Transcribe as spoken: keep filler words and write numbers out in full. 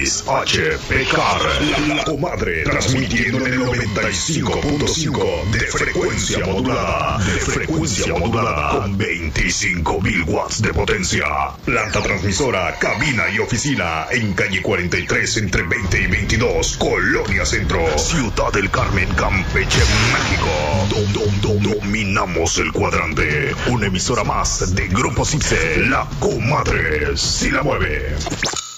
X H P K R, la, la comadre, transmitiendo en el noventa y cinco punto cinco de frecuencia modulada, de frecuencia modulada, con veinticinco mil watts de potencia. Planta transmisora, cabina y oficina en calle cuarenta y tres entre veinte y veintidós, Colonia Centro, Ciudad del Carmen, Campeche, México. Dom, dom, dom, dominamos el cuadrante. Una emisora más de Grupo Cipse, la comadre si la mueve.